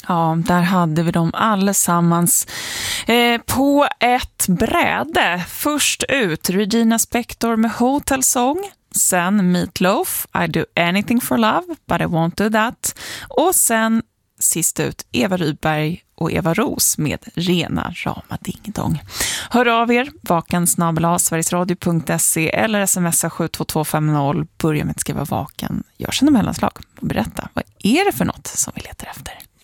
Ja, där hade vi dem allesammans på ett bräde. Först ut Regina Spektor med Hotel Song. Sen Meatloaf, I do anything for love, but I won't do that. Och sen sist ut Eva Rydberg och Eva Ros med Rena rama ding-dong. Hör av er, vaken@sverigesradio.se eller smsa 72250. Börja med att skriva vaken. Gör sina mellanslag och berätta, vad är det för något som vi letar efter?